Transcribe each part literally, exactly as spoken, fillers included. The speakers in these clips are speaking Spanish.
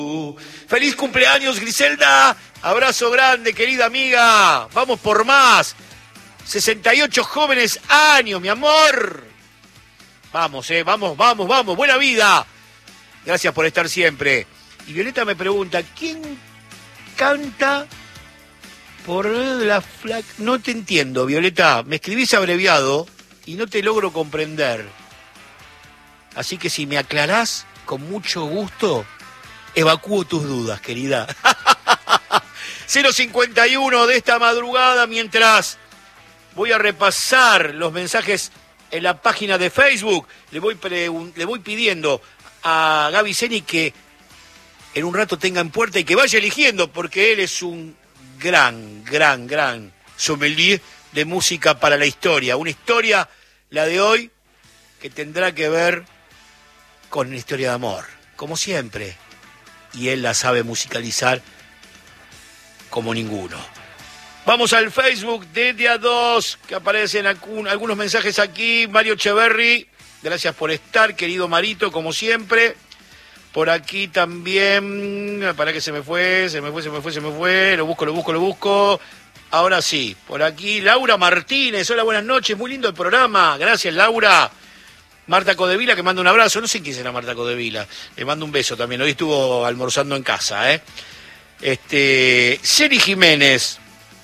Feliz cumpleaños, Griselda. Abrazo grande, querida amiga. Vamos por más. sesenta y ocho jóvenes años, mi amor. Vamos, eh, vamos, vamos, vamos. Buena vida. Gracias por estar siempre. Y Violeta me pregunta, ¿quién canta por la flaca? No te entiendo, Violeta. Me escribís abreviado y no te logro comprender. Así que si me aclarás, con mucho gusto, evacúo tus dudas, querida. cero cincuenta y uno de esta madrugada, mientras voy a repasar los mensajes en la página de Facebook, le voy, pregun- le voy pidiendo a Gaby Zeni que en un rato tenga en puerta y que vaya eligiendo, porque él es un gran, gran, gran sommelier de música para la historia. Una historia, la de hoy, que tendrá que ver con una historia de amor, como siempre. Y él la sabe musicalizar como ninguno. Vamos al Facebook de Día dos, que aparecen algún, algunos mensajes aquí. Mario Echeverry, gracias por estar, querido Marito, como siempre. Por aquí también, para que se me fue, se me fue, se me fue, se me fue. Lo busco, lo busco, lo busco. Ahora sí, por aquí Laura Martínez. Hola, buenas noches, muy lindo el programa. Gracias, Laura. Marta Codevila, que manda un abrazo. No sé quién será Marta Codevila. Le mando un beso también. Hoy estuvo almorzando en casa, ¿eh? Este, Seri Jiménez.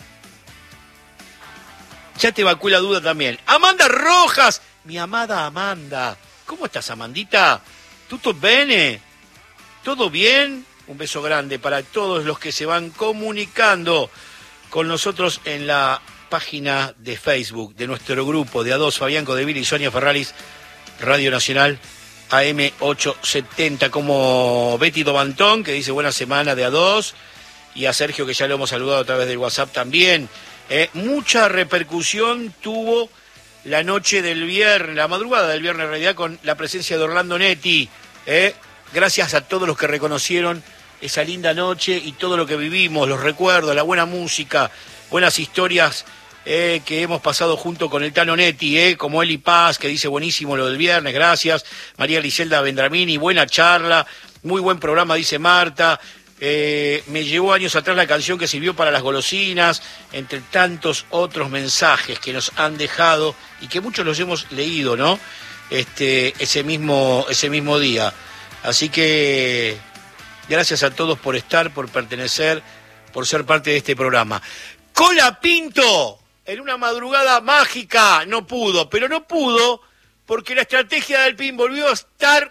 Ya te evacué la duda también. Amanda Rojas, mi amada Amanda. ¿Cómo estás, Amandita? ¿Tutto bene? ¿Todo bien? Un beso grande para todos los que se van comunicando con nosotros en la página de Facebook de nuestro grupo de A dos, Fabián Codevila y Sonia Ferraris, Radio Nacional A M ochocientos setenta, como Betty Dobantón, que dice buena semana de A dos, y a Sergio, que ya lo hemos saludado a través del WhatsApp también. Eh, mucha repercusión tuvo la noche del viernes, la madrugada del viernes en realidad, con la presencia de Orlando Netti. Eh, gracias a todos los que reconocieron esa linda noche y todo lo que vivimos, los recuerdos, la buena música, buenas historias eh, que hemos pasado junto con el Tano Netti, eh, como Eli Paz, que dice buenísimo lo del viernes, gracias. María Griselda Vendramini, buena charla, muy buen programa, dice Marta. Eh, me llevó años atrás la canción que sirvió para las golosinas, entre tantos otros mensajes que nos han dejado y que muchos los hemos leído, ¿no? Este, ese mismo, ese mismo día. Así que gracias a todos por estar, por pertenecer, por ser parte de este programa. Cola Pinto, en una madrugada mágica, no pudo, pero no pudo porque la estrategia del P I N volvió a estar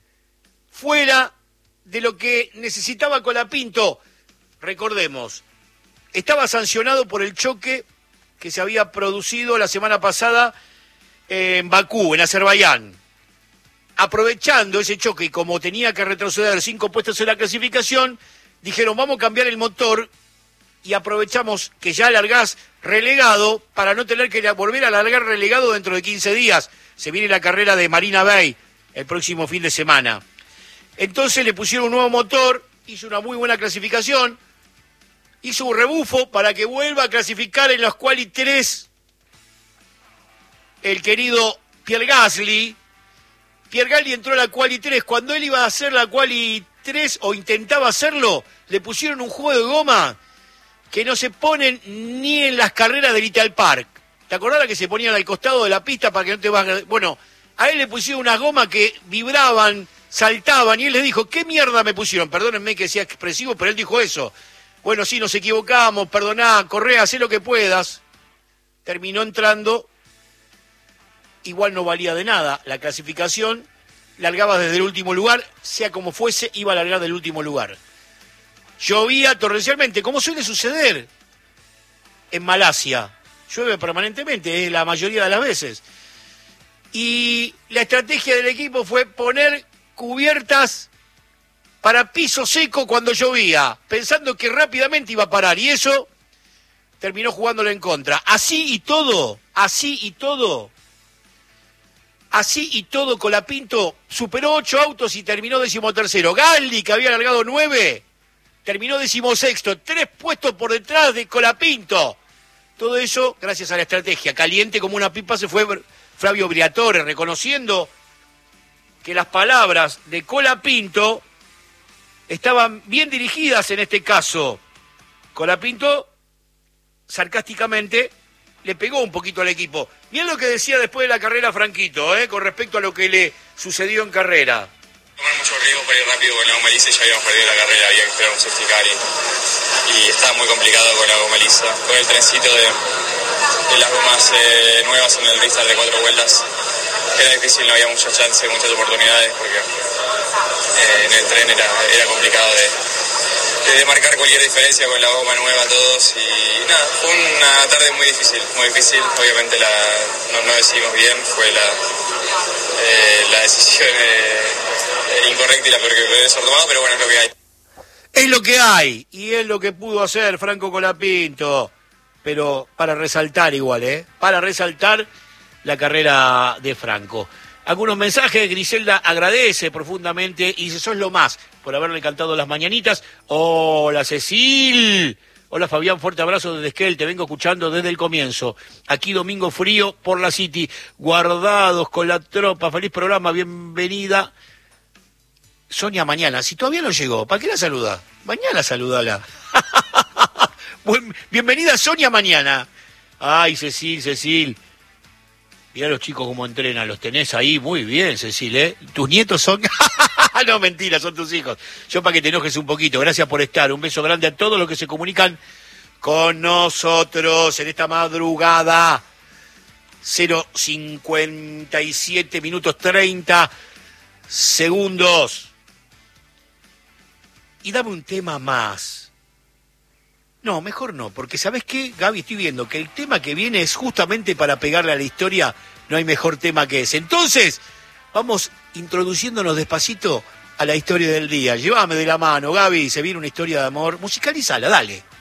fuera de lo que necesitaba Colapinto. Recordemos, estaba sancionado por el choque que se había producido la semana pasada en Bakú, en Azerbaiyán. Aprovechando ese choque y como tenía que retroceder cinco puestos en la clasificación, dijeron vamos a cambiar el motor y aprovechamos que ya largás relegado para no tener que volver a largar relegado dentro de quince días. Se viene la carrera de Marina Bay el próximo fin de semana. Entonces le pusieron un nuevo motor, hizo una muy buena clasificación, hizo un rebufo para que vuelva a clasificar en los quali tres el querido Pierre Gasly. Pierre Gasly entró a la quali tres. Cuando él iba a hacer la quali tres o intentaba hacerlo, le pusieron un juego de goma que no se ponen ni en las carreras del Ital Park. ¿Te acordás que se ponían al costado de la pista para que no te vas? Bueno, a él le pusieron unas gomas que vibraban, saltaban, y él les dijo, ¿qué mierda me pusieron? Perdónenme que sea expresivo, pero él dijo eso. Bueno, sí, nos equivocamos, perdoná, corre, hacé lo que puedas. Terminó entrando, igual no valía de nada la clasificación, largaba desde el último lugar, sea como fuese, iba a largar del último lugar. Llovía torrencialmente, como suele suceder en Malasia. Llueve permanentemente, la mayoría de las veces. Y la estrategia del equipo fue poner cubiertas para piso seco cuando llovía, pensando que rápidamente iba a parar, y eso terminó jugándole en contra. Así y todo, así y todo, así y todo, Colapinto superó ocho autos y terminó decimotercero. Galli, que había largado nueve, terminó decimosexto, tres puestos por detrás de Colapinto. Todo eso gracias a la estrategia. Caliente como una pipa se fue Flavio Briatore, reconociendo que las palabras de Colapinto estaban bien dirigidas en este caso. Colapinto, sarcásticamente, le pegó un poquito al equipo. Miren lo que decía después de la carrera Franquito, ¿eh? Con respecto a lo que le sucedió en carrera. Tomar mucho riesgo para ir rápido con la goma lisa y ya habíamos perdido la carrera, había que esperar un safety car y, y estaba muy complicado con la goma lisa. Con el trencito de, de las gomas eh, nuevas en el restart de cuatro vueltas, era difícil, no había muchas chances, muchas oportunidades, porque eh, en el tren era, era complicado de, de, de marcar cualquier diferencia con la goma nueva a todos. Y nada, fue una tarde muy difícil, muy difícil. Obviamente la, no, no decidimos bien, fue la, eh, la decisión eh, incorrecta y la peor que puede ser tomado, pero bueno, es lo que hay. Es lo que hay, y es lo que pudo hacer Franco Colapinto, pero para resaltar igual, ¿eh? Para resaltar la carrera de Franco. Algunos mensajes, Griselda agradece profundamente y dice, sos lo más, por haberle cantado las mañanitas. Hola Cecil, hola Fabián, fuerte abrazo desde Esquel, te vengo escuchando desde el comienzo. Aquí domingo frío por la City, guardados con la tropa, feliz programa, bienvenida. Sonia mañana, si todavía no llegó, ¿para qué la saluda? Mañana saludala. Bienvenida Sonia mañana. Ay, Cecil, Cecil. Mirá los chicos cómo entrenan, los tenés ahí, muy bien, Cecil, ¿eh? ¿Tus nietos son? No, mentira, son tus hijos. Yo para que te enojes un poquito, gracias por estar. Un beso grande a todos los que se comunican con nosotros en esta madrugada. cero cincuenta y siete minutos treinta segundos. Y dame un tema más. No, mejor no, porque ¿sabés qué, Gaby? Estoy viendo que el tema que viene es justamente para pegarle a la historia. No hay mejor tema que ese. Entonces, vamos introduciéndonos despacito a la historia del día. Llévame de la mano, Gaby, se viene una historia de amor. Musicalizala, dale.